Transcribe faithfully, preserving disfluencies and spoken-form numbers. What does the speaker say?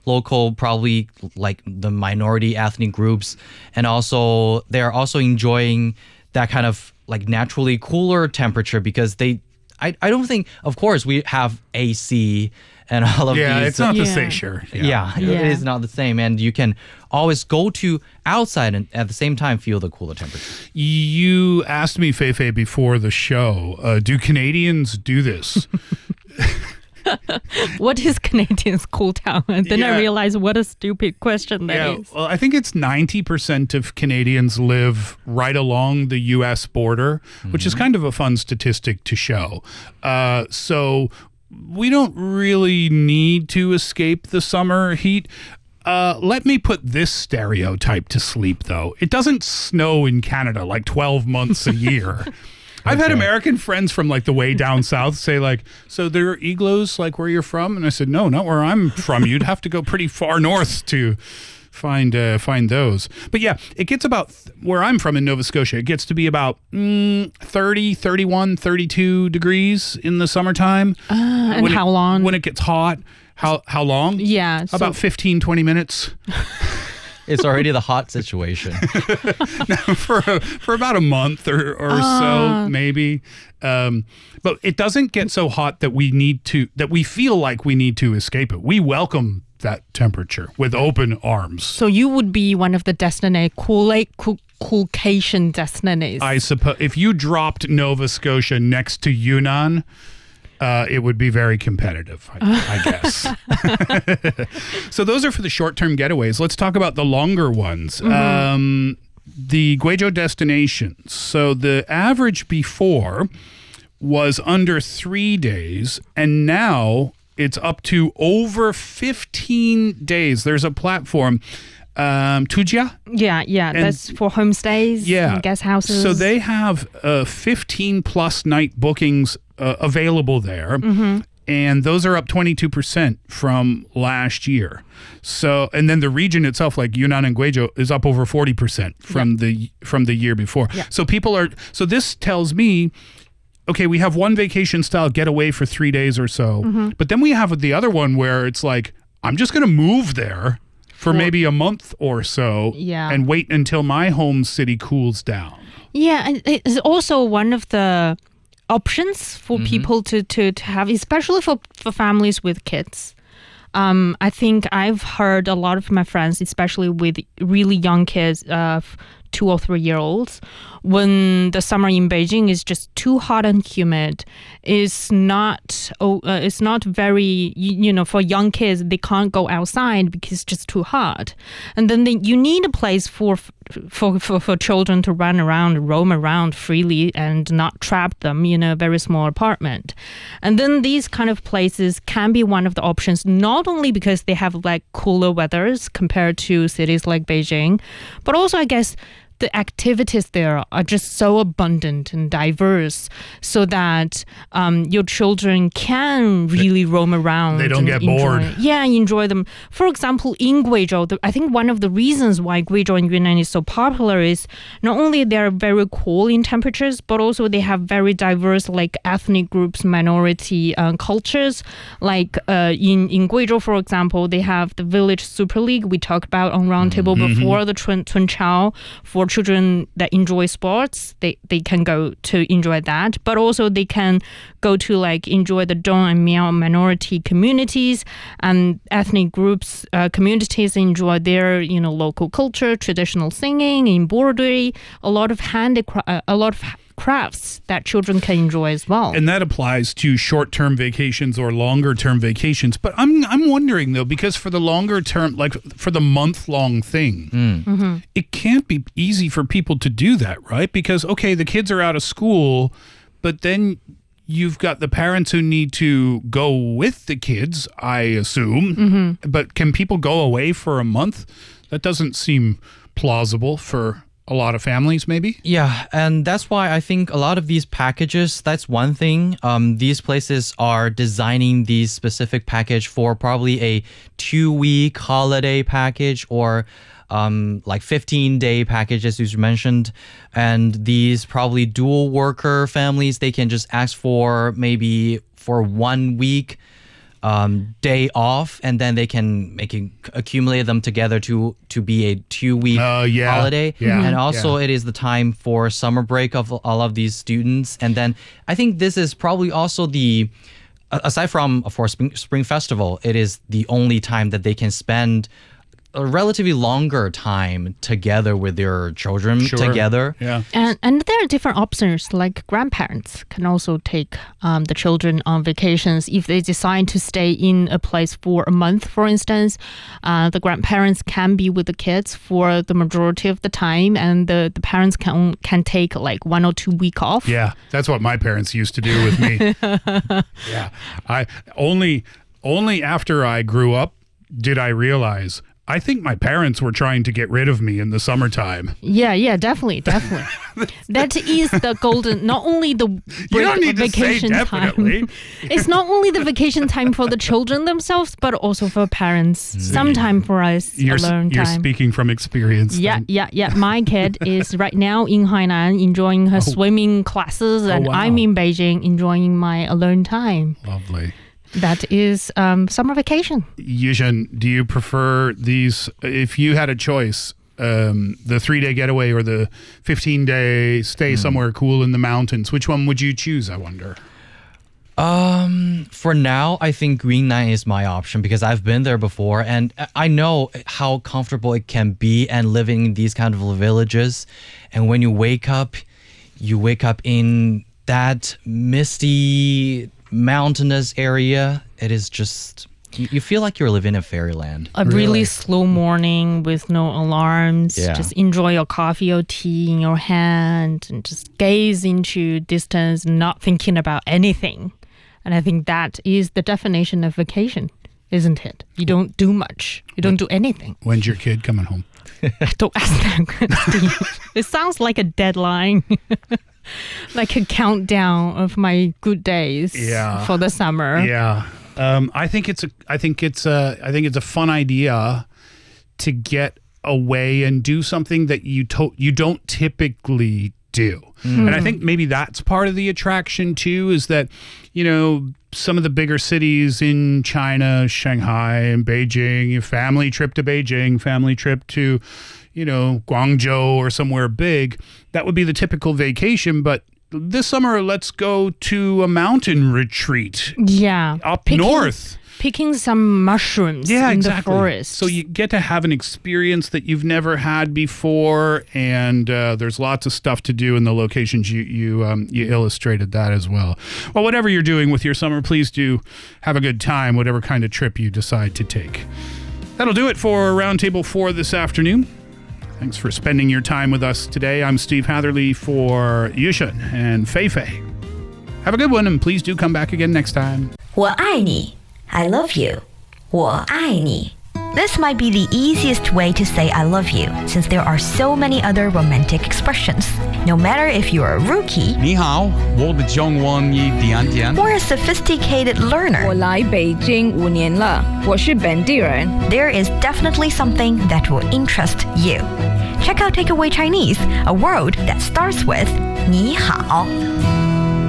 local, probably like the minority ethnic groups, and also they're also enjoying that kind of like naturally cooler temperature because they, I, I don't think, of course, we have A C and all of yeah, these. it's not Yeah. the same, sure. Yeah, Yeah. it is not the same, and you can always go to outside and at the same time feel the cooler temperature. You asked me, Feifei, before the show, uh, do Canadians do this? What is Canadians cool town? And then Yeah. I realized what a stupid question that yeah, is. well, I think it's ninety percent of Canadians live right along the U S border, which is kind of a fun statistic to show. Uh, so we don't really need to escape the summer heat. Uh, let me put this stereotype to sleep, though. It doesn't snow in Canada like twelve months a year. I've had American friends from like the way down south say like, so there are igloos like where you're from? And I said, no, not where I'm from. You'd have to go pretty far north to find uh, find those. But yeah, it gets about, where I'm from in Nova Scotia, it gets to be about mm, thirty, thirty-one, thirty-two degrees in the summertime. Uh, and When how it- long? When it gets hot. How how long? yeah. So, About fifteen, twenty minutes. It's already the hot situation. for for about a month or, or so, maybe. Um, but it doesn't get so hot that we need to, that we feel like we need to escape it. We welcome that temperature with open arms. so you would be one of the destiny cool, cool, coolcation destinies. I suppose if you dropped Nova Scotia next to Yunnan, uh, it would be very competitive, I, I guess. So those are for the short-term getaways. Let's talk about the longer ones. Um, the Guizhou destinations. So the average before was under three days, and now it's up to over fifteen days. There's a platform, um, Tujia. yeah, yeah. That's for homestays Yeah. and guest houses. So they have uh, fifteen plus night bookings uh, available there. And those are up twenty-two percent from last year. So, and then the region itself, like Yunnan and Guizhou, is up over forty percent from the from the year before. So people are, so this tells me, okay, we have one vacation style getaway for three days or so. But then we have the other one where it's like, I'm just going to move there for maybe a month or so Yeah. and wait until my home city cools down. Yeah, and it's also one of the options for people to, to, to have, especially for, for families with kids. Um, I think I've heard a lot of my friends, especially with really young kids, uh, two or three year olds, when the summer in Beijing is just too hot and humid, it's not oh, uh, it's not very, you, you know, for young kids, they can't go outside because it's just too hot. And then they, you need a place for, for, for, for children to run around, roam around freely and not trap them in a very small apartment. And then these kind of places can be one of the options, not only because they have like cooler weathers compared to cities like Beijing, but also I guess the activities there are just so abundant and diverse so that um, your children can really roam around. They don't and get enjoy- bored. Yeah, enjoy them. For example, in Guizhou, the, I think one of the reasons why Guizhou and Yunnan is so popular is not only they're very cool in temperatures, but also they have very diverse like ethnic groups, minority uh, cultures. Like uh, in, in Guizhou, for example, they have the Village Super League we talked about on Roundtable before, the Chun, Chun Chao. For children that enjoy sports, they, they can go to enjoy that, but also they can go to like enjoy the Dong and Miao minority communities and ethnic groups, uh, communities enjoy their, you know, local culture, traditional singing, embroidery, a lot of handicraft, uh, a lot of crafts that children can enjoy as well. And that applies to short-term vacations or longer-term vacations. But I'm I'm wondering though, because for the longer term, like for the month-long thing, it can't be easy for people to do that, right? Because okay, the kids are out of school, but then you've got the parents who need to go with the kids, I assume. But can people go away for a month? That doesn't seem plausible for a lot of families, maybe. Yeah, and that's why I think a lot of these packages, that's one thing. Um, these places are designing these specific package for probably a two-week holiday package or um, like fifteen-day packages, as you mentioned. And these probably dual worker families, they can just ask for maybe for one week um, day off, and then they can make it, accumulate them together to to be a two week Oh, yeah. holiday. Yeah. And also, Yeah. it is the time for summer break of all of these students. And then I think this is probably also the aside from for spring, spring festival, it is the only time that they can spend a relatively longer time together with their children Sure. together. Yeah. And and there are different options. Like grandparents can also take um, the children on vacations if they decide to stay in a place for a month. For instance, uh, the grandparents can be with the kids for the majority of the time, and the, the parents can can take like one or two week off. Yeah, that's what my parents used to do with me. yeah, I only only after I grew up did I realize I think my parents were trying to get rid of me in the summertime. Yeah, yeah, definitely, definitely. That is the golden. Not only the break, You don't need to say vacation definitely. time. It's not only the vacation time for the children themselves, but also for parents. Some time for us You're s- alone you're time. speaking from experience. Yeah, then. yeah, yeah. My kid is right now in Hainan enjoying her swimming classes, and wow. I'm in Beijing enjoying my alone time. Lovely. That is um, summer vacation. Yushen, do you prefer these? If you had a choice, um, the three-day getaway or the fifteen-day stay somewhere cool in the mountains, which one would you choose? I wonder. Um, for now, I think Greenland is my option because I've been there before and I know how comfortable it can be and living in these kind of villages. And when you wake up, you wake up in that misty, mountainous area. It is just, you, you feel like you're living in fairyland. A really slow morning with no alarms. Yeah. Just enjoy your coffee or tea in your hand and just gaze into distance, not thinking about anything. And I think that is the definition of vacation, isn't it? You don't do much. You don't do anything. When's your kid coming home? Don't ask that question. It sounds like a deadline. Like a countdown of my good days Yeah. for the summer. Yeah, um, I think it's a. I think it's a. I think it's a fun idea to get away and do something that you to, you don't typically do. And I think maybe that's part of the attraction too. Is that you know some of the bigger cities in China, Shanghai and Beijing, a family trip to Beijing, family trip to you know Guangzhou or somewhere big. That would be the typical vacation, but this summer, let's go to a mountain retreat Yeah. up Picking- north. Picking some mushrooms Yeah, in exactly. the forest. So you get to have an experience that you've never had before, and uh, there's lots of stuff to do in the locations you you um, you illustrated that as well. Well, whatever you're doing with your summer, please do have a good time, whatever kind of trip you decide to take. That'll do it for Roundtable four this afternoon. Thanks for spending your time with us today. I'm Steve Hatherley for Yushen and Fei Fei. Have a good one, and please do come back again next time. 我爱你 I love you. 我爱你 This might be the easiest way to say I love you, since there are so many other romantic expressions. No matter if you're a rookie 你好，我的中文一点点。 or a sophisticated 我 learner, 来北京五年了，我是本地人。 there is definitely something that will interest you. Check out Takeaway Chinese, a word that starts with 你好.